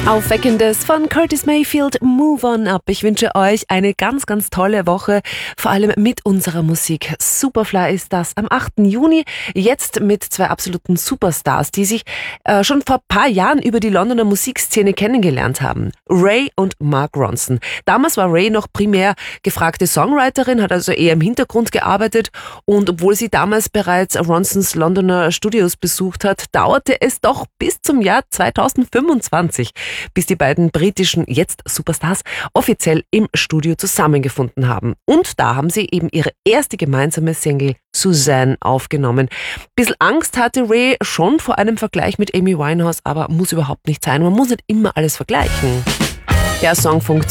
Aufweckendes von Curtis Mayfield, Move On Up. Ich wünsche euch eine ganz, ganz tolle Woche, vor allem mit unserer Musik. Superfly ist das am 8. Juni, jetzt mit zwei absoluten Superstars, die sich schon vor ein paar Jahren über die Londoner Musikszene kennengelernt haben. Ray und Mark Ronson. Damals war Ray noch primär gefragte Songwriterin, hat also eher im Hintergrund gearbeitet, und obwohl sie damals bereits Ronsons Londoner Studios besucht hat, dauerte es doch bis zum Jahr 2025. Bis die beiden britischen jetzt Superstars offiziell im Studio zusammengefunden haben. Und da haben sie eben ihre erste gemeinsame Single Suzanne aufgenommen. Bisschen Angst hatte Ray schon vor einem Vergleich mit Amy Winehouse, aber muss überhaupt nicht sein. Man muss nicht immer alles vergleichen. Der Song funktioniert.